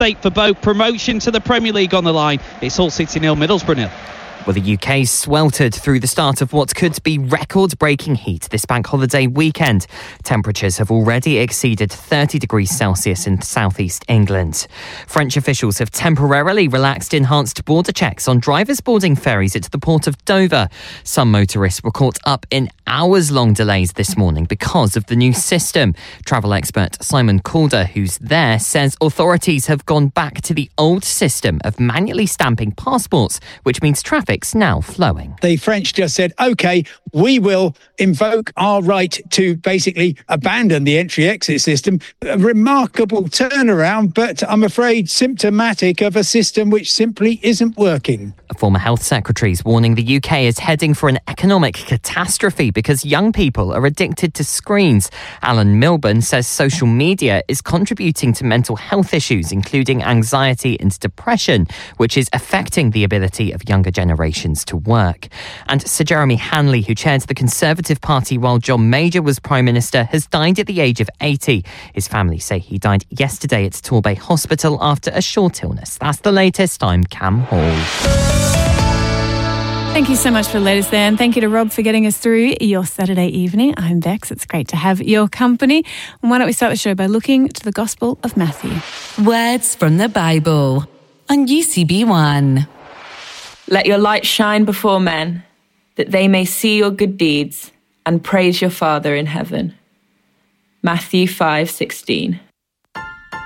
fate for both. Promotion to the Premier League on the line. It's Hull City 0, Middlesbrough 0. Well, the UK sweltered through the start of what could be record-breaking heat this bank holiday weekend. Temperatures have already exceeded 30 degrees Celsius in southeast England. French officials have temporarily relaxed enhanced border checks on drivers boarding ferries at the port of Dover. Some motorists were caught up in hours-long delays this morning because of the new system. Travel expert Simon Calder, who's there, says authorities have gone back to the old system of manually stamping passports, which means traffic's now flowing. The French just said, OK, we will invoke our right to basically abandon the entry-exit system. A remarkable turnaround, but I'm afraid symptomatic of a system which simply isn't working. A former health secretary is warning the UK is heading for an economic catastrophe because young people are addicted to screens. Alan Milburn says social media is contributing to mental health issues, including anxiety and depression, which is affecting the ability of younger generations to work. And Sir Jeremy Hanley, who chaired the Conservative Party while John Major was Prime Minister, has died at the age of 80. His family say he died yesterday at Torbay Hospital after a short illness. That's the latest. I'm Cam Hall. Thank you so much for the latest there, and thank you to Rob for getting us through your Saturday evening. I'm Bex. It's great to have your company. And why don't we start the show by looking to the Gospel of Matthew. Words from the Bible on UCB1. Let your light shine before men, that they may see your good deeds and praise your Father in heaven. Matthew 5:16.